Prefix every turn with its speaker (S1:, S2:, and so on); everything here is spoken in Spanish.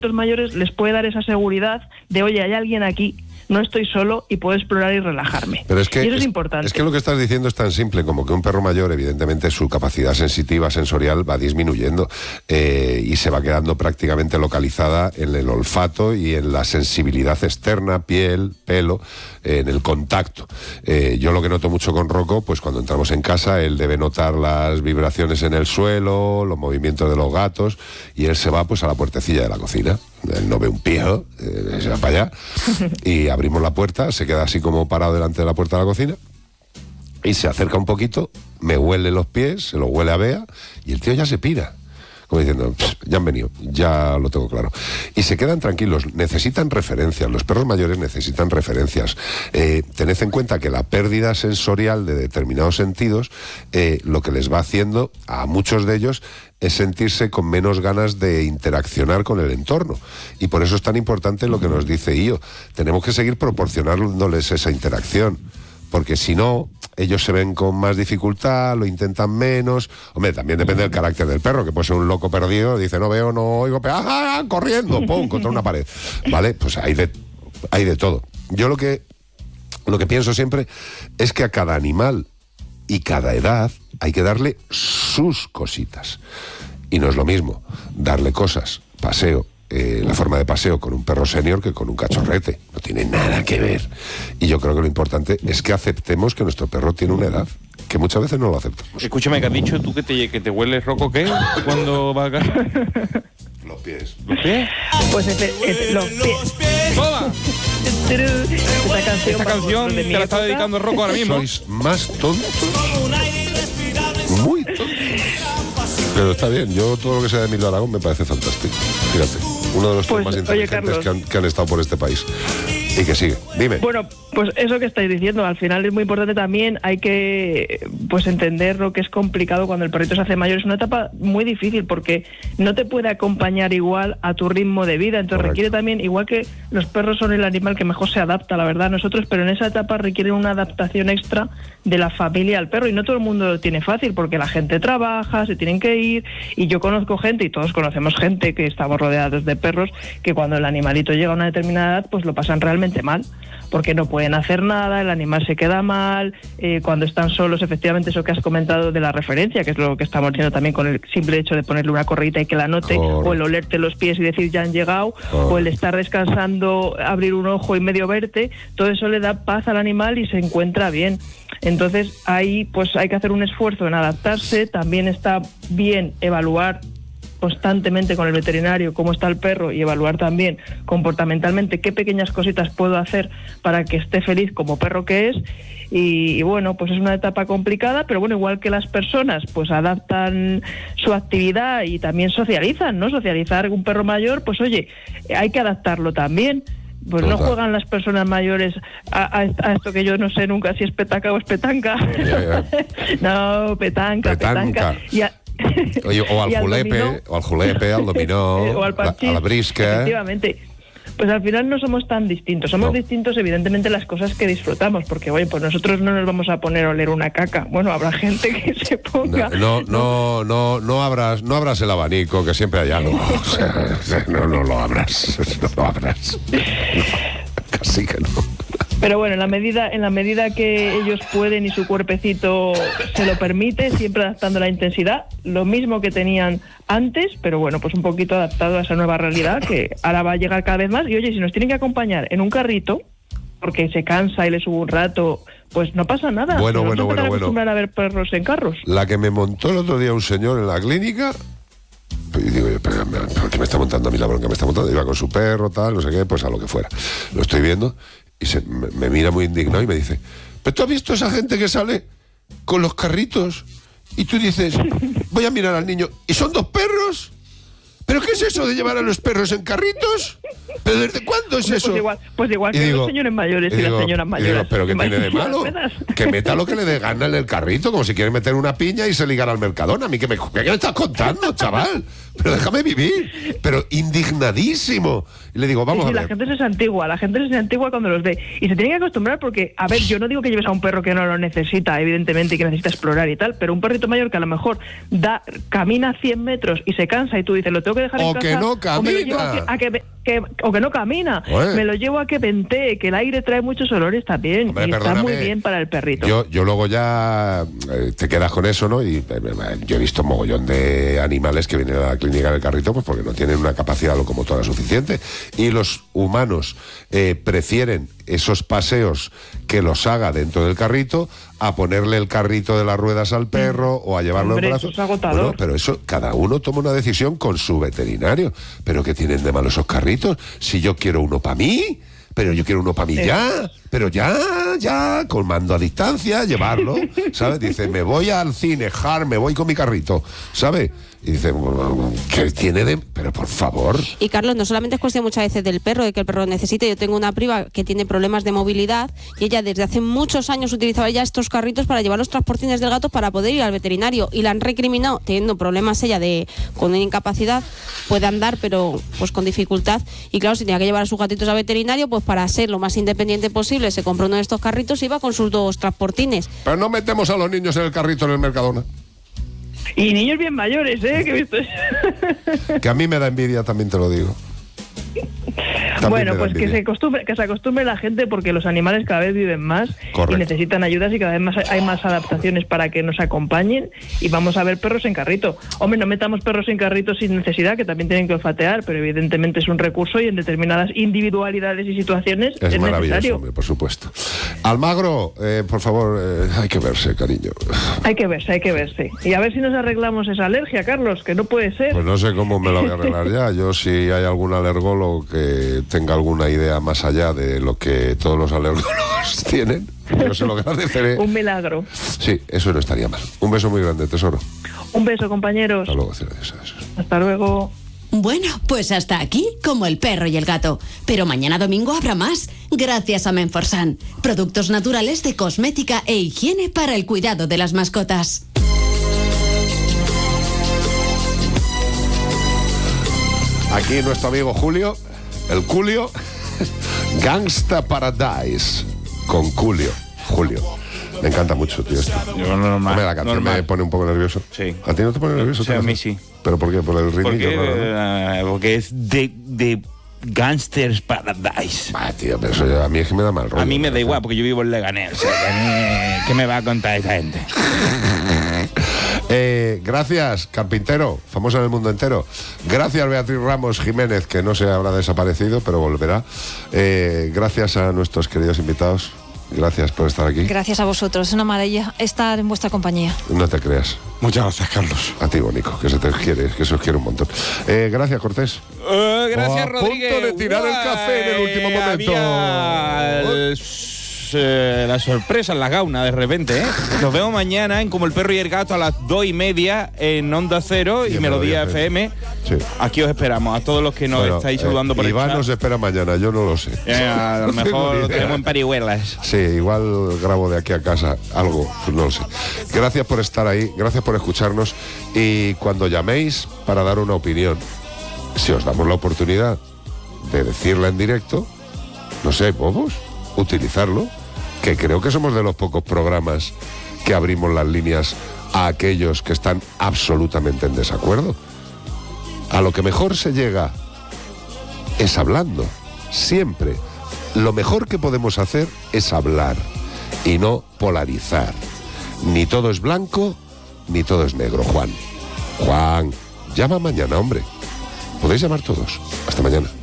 S1: los mayores les puede dar esa seguridad de, oye, hay alguien aquí, no estoy solo y puedo explorar y relajarme.
S2: Pero es que,
S1: y eso es importante.
S2: Es que lo que estás diciendo es tan simple como que un perro mayor, evidentemente, su capacidad sensitiva, sensorial, va disminuyendo y se va quedando prácticamente localizada en el olfato y en la sensibilidad externa, piel, pelo, en el contacto. Yo lo que noto mucho con Rocco, pues cuando entramos en casa, él debe notar las vibraciones en el suelo, los movimientos de los gatos, y él se va pues a la puertecilla de la cocina. Él no ve un pío, se va para allá, y abrimos la puerta, se queda así como parado delante de la puerta de la cocina, y se acerca un poquito, me huele los pies, se los huele a Bea, y el tío ya se pira, como diciendo, ya han venido, ya lo tengo claro. Y se quedan tranquilos, necesitan referencias, los perros mayores necesitan referencias. Tened en cuenta que la pérdida sensorial de determinados sentidos, lo que les va haciendo a muchos de ellos es sentirse con menos ganas de interaccionar con el entorno. Y por eso es tan importante lo que nos dice Io. Tenemos que seguir proporcionándoles esa interacción, porque si no, ellos se ven con más dificultad, lo intentan menos. Hombre, también depende del carácter del perro, que puede ser un loco perdido, dice, no veo, no oigo, ¡ah! Corriendo, ¡pum!, contra una pared. ¿Vale? Pues hay de todo. Yo lo que pienso siempre es que a cada animal y cada edad hay que darle sus cositas. Y no es lo mismo darle cosas, paseo, la forma de paseo con un perro senior que con un cachorrete. No tiene nada que ver. Y yo creo que lo importante es que aceptemos que nuestro perro tiene una edad, que muchas veces no lo aceptamos.
S3: Escúchame, ¿qué has dicho tú que te hueles, Rocco, qué? Cuando vas a casa.
S2: Los pies.
S3: ¿Los pies?
S1: Pues los pies.
S3: ¡Toma! Esta canción te la está dedicando Rocco ahora mismo.
S2: Sois más tontos. Muy tontos. Pero está bien, yo todo lo que sea de Emilio Aragón me parece fantástico. Fíjate, uno de los
S1: pues,
S2: más inteligentes que han estado por este país. Y que sigue, dime.
S1: Bueno, pues eso que estáis diciendo, al final es muy importante también, hay que pues entender lo que es complicado cuando el perrito se hace mayor. Es una etapa muy difícil porque no te puede acompañar igual a tu ritmo de vida, entonces
S2: Correcto.
S1: requiere también, igual que los perros son el animal que mejor se adapta, la verdad, nosotros, pero en esa etapa requieren una adaptación extra de la familia al perro, y no todo el mundo lo tiene fácil porque la gente trabaja, se tienen que ir, y yo conozco gente, y todos conocemos gente que estamos rodeados de perros, que cuando el animalito llega a una determinada edad, pues lo pasan realmente mal, porque no pueden hacer nada, el animal se queda mal, cuando están solos, efectivamente, eso que has comentado de la referencia, que es lo que estamos diciendo también con el simple hecho de ponerle una correita y que la note, o el olerte los pies y decir ya han llegado, o el estar descansando, abrir un ojo y medio verte, todo eso le da paz al animal y se encuentra bien. Entonces ahí pues hay que hacer un esfuerzo en adaptarse, también está bien evaluar constantemente con el veterinario cómo está el perro y evaluar también comportamentalmente qué pequeñas cositas puedo hacer para que esté feliz como perro que es. Y bueno, pues es una etapa complicada, pero bueno, igual que las personas pues adaptan su actividad y también socializan, ¿no? Socializar un perro mayor, pues oye, hay que adaptarlo también. Pues no juegan las personas mayores a esto que yo no sé nunca si es petaca o es petanca.
S2: Ya.
S1: No, petanca.
S2: Oye, o al julepe, al dominó,
S1: o al parchís,
S2: a la brisca.
S1: Efectivamente. Pues al final no somos tan distintos. Somos distintos, evidentemente, las cosas que disfrutamos, porque, oye, pues nosotros no nos vamos a poner a oler una caca. Bueno, habrá gente que se ponga...
S2: No abras el abanico, que siempre hay algo. O sea, no lo abras. No lo abras. No, casi que no.
S1: Pero bueno, en la medida que ellos pueden y su cuerpecito se lo permite, siempre adaptando la intensidad, lo mismo que tenían antes, pero bueno, pues un poquito adaptado a esa nueva realidad que ahora va a llegar cada vez más. Y oye, si nos tienen que acompañar en un carrito, porque se cansa y le sube un rato, pues no pasa nada.
S2: Bueno.
S1: Acostumbrar a ver perros en carros.
S2: La que me montó el otro día un señor en la clínica... Y digo, ¿por qué me está montando a mí la bronca? Me está montando, iba con su perro, tal, no sé qué, pues a lo que fuera. Lo estoy viendo y me mira muy indignado y me dice, ¿pero tú has visto esa gente que sale con los carritos? Y tú dices, voy a mirar al niño, ¿y son dos perros? ¿Pero qué es eso de llevar a los perros en carritos? ¿Pero desde cuándo es eso?
S1: Pues igual que los señores mayores y las señoras mayores.
S2: ¿Pero qué tiene de malo?
S1: Ruedas.
S2: Que meta lo que le dé gana en el carrito, como si quiere meter una piña y se ligará al Mercadona. A mí, ¿qué me estás contando, chaval? Pero déjame vivir. Pero indignadísimo. Y le digo, vamos a ver.
S1: La gente se antigua cuando los ve. Y se tiene que acostumbrar porque, a ver, yo no digo que lleves a un perro que no lo necesita, evidentemente, y que necesita explorar y tal, pero un perrito mayor que a lo mejor camina 100 metros y se cansa y tú dices, lo tengo que dejar en casa.
S2: O que no camina.
S1: O que no camina.
S2: Oye.
S1: Me lo llevo a que ventee, que el aire trae muchos olores también.
S2: Hombre,
S1: y
S2: perdóname,
S1: está muy bien para el perrito.
S2: Yo luego ya te quedas con eso, ¿no? Y yo he visto mogollón de animales que vienen a la clínica del carrito pues porque no tienen una capacidad locomotora suficiente. Y los humanos prefieren esos paseos que los haga dentro del carrito a ponerle el carrito de las ruedas al perro o a llevarlo en brazos.
S1: Eso es agotador.
S2: Bueno, pero eso, cada uno toma una decisión con su veterinario. ¿Pero qué tienen de malo esos carritos? Si yo quiero uno para mí, pero yo quiero uno para mí ya, pero ya, con mando a distancia, llevarlo, ¿sabes? Dice, me voy al cine, me voy con mi carrito, ¿sabes? Y dice, ¿qué tiene de...? Pero por favor.
S4: Y Carlos, no solamente es cuestión muchas veces del perro, de que el perro necesite. Yo tengo una prima que tiene problemas de movilidad y ella desde hace muchos años utilizaba ya estos carritos para llevar los transportines del gato para poder ir al veterinario. Y la han recriminado, teniendo problemas ella con una incapacidad, puede andar pero pues con dificultad. Y claro, si tenía que llevar a sus gatitos al veterinario, pues para ser lo más independiente posible, se compró uno de estos carritos y iba con sus 2 transportines.
S2: Pero no metemos a los niños en el carrito en el Mercadona.
S1: Y niños bien mayores, que he visto.
S2: Que a mí me da envidia, también te lo digo.
S1: Bueno, pues que se acostumbre la gente porque los animales cada vez viven más. Correcto. Y necesitan ayudas y cada vez hay más adaptaciones para que nos acompañen y vamos a ver perros en carrito. Hombre, no metamos perros en carrito sin necesidad, que también tienen que olfatear, pero evidentemente es un recurso y en determinadas individualidades y situaciones es
S2: maravilloso,
S1: necesario.
S2: Hombre, por supuesto. Almagro, por favor, hay que verse, cariño.
S1: Hay que verse. Y a ver si nos arreglamos esa alergia, Carlos, que no puede ser.
S2: Pues no sé cómo me lo voy a arreglar ya. Yo, si hay algún alergólogo que tenga alguna idea más allá de lo que todos los alergólogos tienen, yo se lo agradeceré.
S1: Un milagro.
S2: Sí, eso no estaría mal. Un beso muy grande, tesoro.
S1: Un beso, compañeros.
S2: Hasta luego,
S1: Hasta luego.
S5: Bueno, pues hasta aquí, como el perro y el gato. Pero mañana domingo habrá más, gracias a Menforsan. Productos naturales de cosmética e higiene para el cuidado de las mascotas.
S2: Aquí nuestro amigo Julio, el Culio, Gangsta Paradise, con Julio. Me encanta mucho, tío, esto.
S3: Yo normal.
S2: La canción me pone un poco nervioso.
S3: Sí.
S2: ¿A ti no te pone nervioso?
S3: Sí, a mí sí.
S2: ¿Pero por qué? ¿Por el ritmo?
S3: Porque es de Gangsters Paradise.
S2: Tío, pero eso a mí es que me da mal rollo.
S3: A mí me da igual, porque yo vivo en Leganés. O sea, ¿qué me va a contar esa gente?
S2: Gracias, Carpintero, famoso en el mundo entero. Gracias, Beatriz Ramos Jiménez, que no se habrá desaparecido, pero volverá. Gracias a nuestros queridos invitados. Gracias por estar aquí.
S6: Gracias a vosotros, es una maravilla estar en vuestra compañía.
S2: No te creas.
S7: Muchas gracias, Carlos.
S2: A ti, Bonico, que se te quiere, que se os quiere un montón. Gracias, Cortés.
S3: Gracias, Rodríguez.
S2: A punto de tirar el café en el último momento.
S3: La sorpresa en la gauna de repente, Nos vemos mañana en Como el perro y el gato a las 2:30 en Onda Cero y Melodía FM.
S2: Sí.
S3: Aquí os esperamos, a todos los que nos estáis saludando por el
S2: Iván
S3: chat.
S2: nos espera mañana, yo no lo sé.
S3: A lo mejor lo tenemos en parihuelas.
S2: Sí, igual grabo de aquí a casa algo, pues no lo sé. Gracias por estar ahí, gracias por escucharnos y cuando llaméis para dar una opinión, si os damos la oportunidad de decirla en directo, no sé, bobos, utilizarlo, que creo que somos de los pocos programas que abrimos las líneas a aquellos que están absolutamente en desacuerdo. A lo que mejor se llega es hablando, siempre. Lo mejor que podemos hacer es hablar y no polarizar. Ni todo es blanco, ni todo es negro, Juan. Llama mañana, hombre. Podéis llamar todos. Hasta mañana.